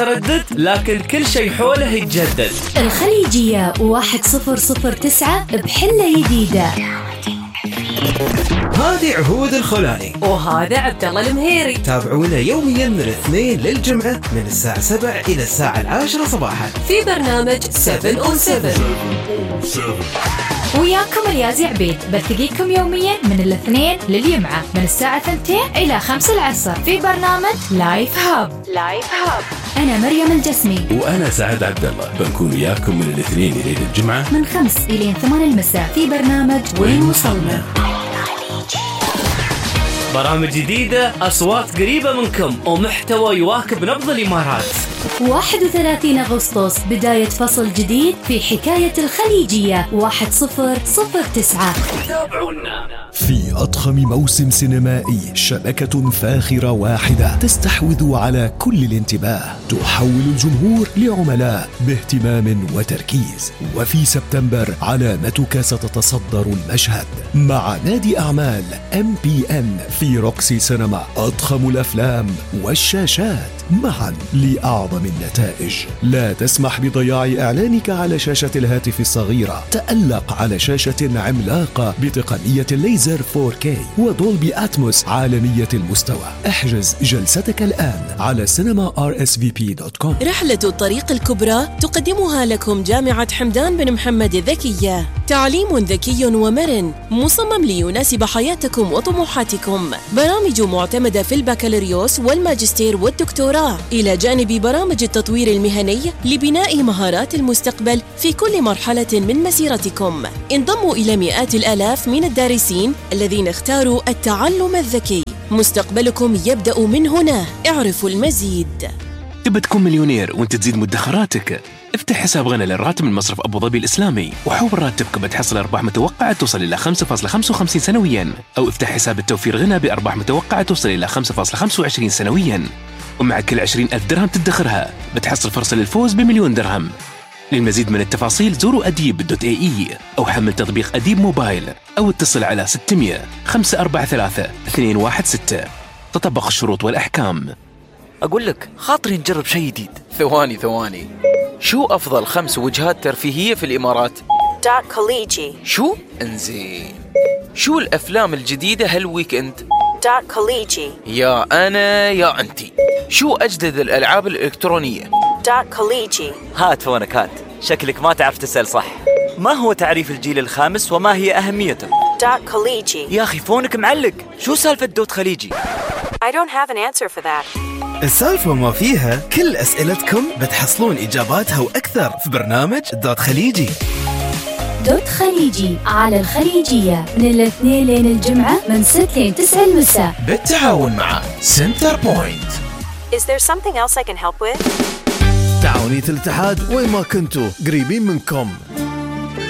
تردد لكن كل شيء حوله يتجدد. الخليجية 1009 بحلة جديدة. هذه عهود الخولاني وهذا عبد الله المهيري. تابعونا يوميا من الاثنين للجمعة من الساعة 7 إلى الساعة 10 صباحا في برنامج 707. وياكم اليازي عبيد بلتقيكم يوميا من الاثنين للجمعة من الساعة 2 إلى 5 العصر في برنامج لايف هاب. أنا مريم الجسمي وأنا سعد عبد الله، بنكون وياكم من الاثنين إلى الجمعة من 5 إلى 8 المساء في برنامج وين وصلنا. برامج جديدة، أصوات قريبة منكم، ومحتوى يواكب نبض الإمارات. 31 أغسطس بداية فصل جديد في حكاية الخليجية 1009. تابعونا في أضخم موسم سينمائي، شبكة فاخرة واحدة تستحوذ على كل الانتباه، تحول الجمهور لعملاء باهتمام وتركيز. وفي سبتمبر علامتك ستتصدر المشهد مع نادي أعمال MPN في روكسي سينما. أضخم الأفلام والشاشات معا لأعظم النتائج. لا تسمح بضياع إعلانك على شاشة الهاتف الصغيرة، تألق على شاشة عملاقة بتقنية الليزر 4K ودولبي أتموس عالمية المستوى. احجز جلستك الآن على cinema.rsvp.com. رحلة الطريق الكبرى تقدمها لكم جامعة حمدان بن محمد الذكية. تعليم ذكي ومرن مصمم ليناسب حياتكم وطموحاتكم. برامج معتمدة في البكالوريوس والماجستير والدكتوراه، إلى جانب برامج التطوير المهني لبناء مهارات المستقبل في كل مرحلة من مسيرتكم. انضموا إلى مئات الآلاف من الدارسين الذين اختاروا التعلم الذكي. مستقبلكم يبدأ من هنا. اعرفوا المزيد. تبى تكون مليونير وانت تزيد مدخراتك؟ افتح حساب غنى للراتب من مصرف أبو ظبي الإسلامي، وحول راتبك بتحصل أرباح متوقعة توصل إلى 5.55 سنويا، أو افتح حساب التوفير غنى بأرباح متوقعة توصل إلى 5.25 سنويا، ومع كل 20,000 درهم تدخرها بتحصل فرصة للفوز ب1,000,000 درهم. للمزيد من التفاصيل زوروا أديب.ae أو حمل تطبيق أديب موبايل، أو اتصل على 600 543 216. تطبق الشروط والأحكام. أقول لك خاطري نجرب شيء جديد. ثواني، شو أفضل 5 وجهات ترفيهية في الإمارات؟ دارك خليجي. شو؟ انزين. شو الأفلام الجديدة هالويكند؟ دارك خليجي. يا أنا يا أنتي. شو أجدد الألعاب الإلكترونية؟ دارك خليجي. هات فونك هات، شكلك ما تعرف تسأل صح. ما هو تعريف الجيل الخامس وما هي أهميته؟ دارك خليجي. يا أخي فونك معلق، شو سالفة دوت خليجي؟ I don't have an answer for that. السالفة ما فيها، كل أسئلتكم بتحصلون إجاباتها وأكثر في برنامج دوت خليجي. دوت خليجي على الخليجية من الاثنين لين الجمعة من 6 لين 9 المساء بالتعاون مع سنتر بوينت. Is there something else I can help with? تعاونية الاتحاد، وين ما كنتوا قريبين منكم.